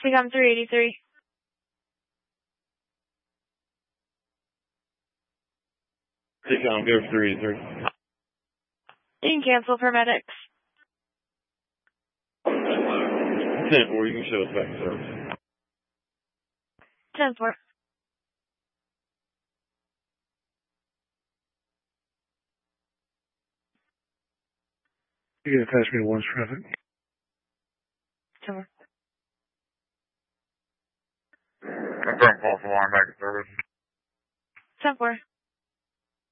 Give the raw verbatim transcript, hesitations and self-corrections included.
Become three eighty-three. Become go for three eighty-three. You can cancel for medics. ten four, you can show us back to service. ten four. You gotta pass me to one's traffic. ten four. Confirm false alarm back to service. ten four.